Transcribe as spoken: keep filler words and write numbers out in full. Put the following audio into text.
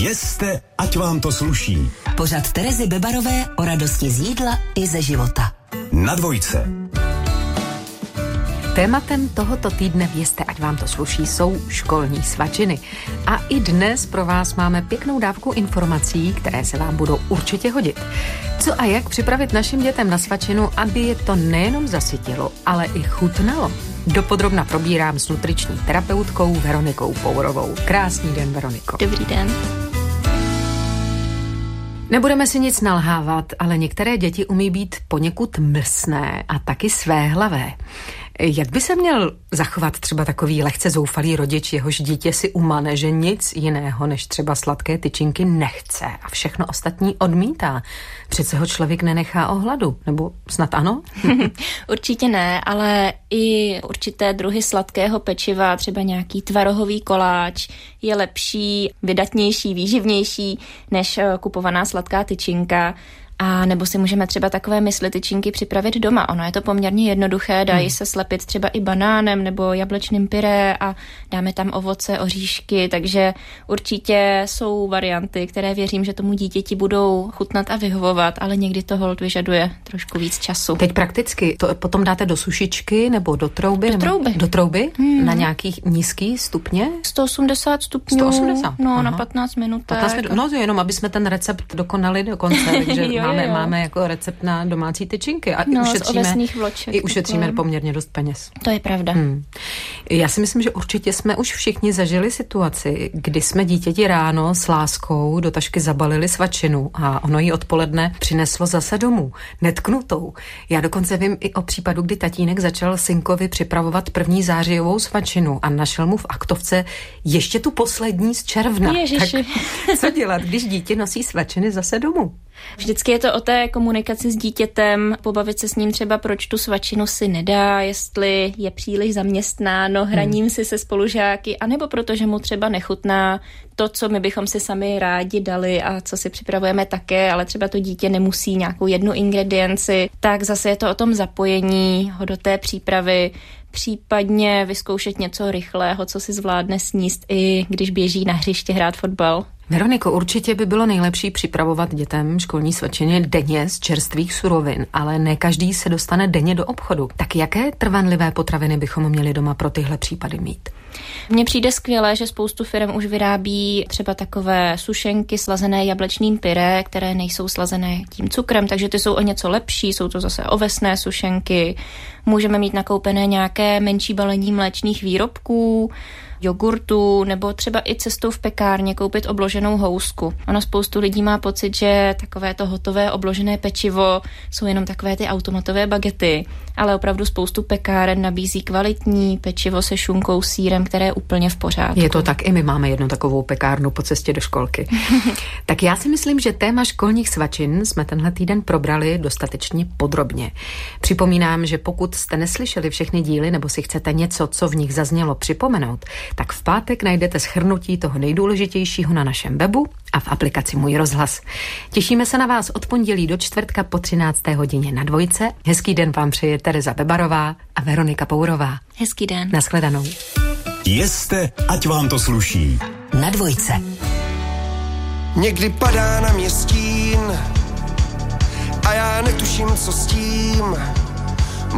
Jeste, ať vám to sluší. Pořad Terezy Bebarové o radosti z jídla i ze života. Na dvojce. Tématem tohoto týdne v Jeste, ať vám to sluší, jsou školní svačiny. A i dnes pro vás máme pěknou dávku informací, které se vám budou určitě hodit. Co a jak připravit našim dětem na svačinu, aby je to nejenom zasytilo, ale i chutnalo? Dopodrobna probírám s nutriční terapeutkou Veronikou Pourovou. Krásný den, Veroniko. Dobrý den. Nebudeme si nic nalhávat, ale některé děti umí být poněkud mlsné a taky svéhlavé. Jak by se měl zachovat třeba takový lehce zoufalý rodič, jehož dítě si umane, že nic jiného než třeba sladké tyčinky nechce a všechno ostatní odmítá? Přece ho člověk nenechá o hladu, nebo snad ano? Určitě ne, ale i určité druhy sladkého pečiva, třeba nějaký tvarohový koláč, je lepší, vydatnější, výživnější než kupovaná sladká tyčinka. A nebo si můžeme třeba takové mysli tyčinky připravit doma. Ono je to poměrně jednoduché, dají se slepit třeba i banánem nebo jablečným pyré a dáme tam ovoce, oříšky, takže určitě jsou varianty, které věřím, že tomu dítěti budou chutnat a vyhovovat, ale někdy to holt vyžaduje trošku víc času. Teď prakticky to potom dáte do sušičky nebo do trouby? Do trouby. Do trouby? Hmm. Na nějakých nízký stupně? sto osmdesát stupňů. sto osmdesát? No, Aha. na patnáct minut. patnáct minut. No, jenom aby jsme ten recept dokonali do konce, takže jo, máme, jo. máme jako recept na domácí tyčinky a no, ušetříme, vloček, i ušetříme poměrně dost peněz. To je pravda. Hmm. Já si myslím, že určitě jsme už všichni zažili situaci, kdy jsme dítěti ráno s láskou do tašky zabalili svačinu a ono jí odpoledne přineslo zase domů, netknutou. Já dokonce vím i o případu, kdy tatínek začal synkovi připravovat první zářijovou svačinu a našel mu v aktovce ještě tu poslední z června. Ježiši. Tak co dělat, když dítě nosí svačiny zase domů? Vždycky je to o té komunikaci s dítětem, pobavit se s ním třeba, proč tu svačinu si nedá, jestli je příliš zaměstnáno hraním hmm. si se spolužáky, anebo protože mu třeba nechutná to, co my bychom si sami rádi dali a co si připravujeme také, ale třeba to dítě nemusí nějakou jednu ingredienci, tak zase je to o tom zapojení ho do té přípravy, případně vyzkoušet něco rychlého, co si zvládne sníst, i když běží na hřiště hrát fotbal. Veroniko, určitě by bylo nejlepší připravovat dětem školní svačiny denně z čerstvých surovin, ale ne každý se dostane denně do obchodu. Tak jaké trvanlivé potraviny bychom měli doma pro tyhle případy mít? Mně přijde skvělé, že spoustu firm už vyrábí třeba takové sušenky slazené jablečným pyré, které nejsou slazené tím cukrem, takže ty jsou o něco lepší, jsou to zase ovesné sušenky. Můžeme mít nakoupené nějaké menší balení mléčných výrobků, jogurtu, nebo třeba i cestou v pekárně koupit obloženou housku. Ono spoustu lidí má pocit, že takové to hotové obložené pečivo jsou jenom takové ty automatové bagety, ale opravdu spoustu pekáren nabízí kvalitní pečivo se šunkou, sýrem, které je úplně v pořádku. Je to tak, i my máme jednu takovou pekárnu po cestě do školky. Tak já si myslím, že téma školních svačin jsme tenhle týden probrali dostatečně podrobně. Připomínám, že pokud jste neslyšeli všechny díly nebo si chcete něco, co v nich zaznělo, připomenout, tak v pátek najdete shrnutí toho nejdůležitějšího na našem webu a v aplikaci Můj rozhlas. Těšíme se na vás od pondělí do čtvrtka po třinácté hodině na dvojce. Hezký den vám přeje Tereza Bebarová a Veronika Pourová. Hezký den. Nashledanou. Jeste, ať vám to sluší. Na dvojce. Někdy padá na mě stín a já netuším, co s tím.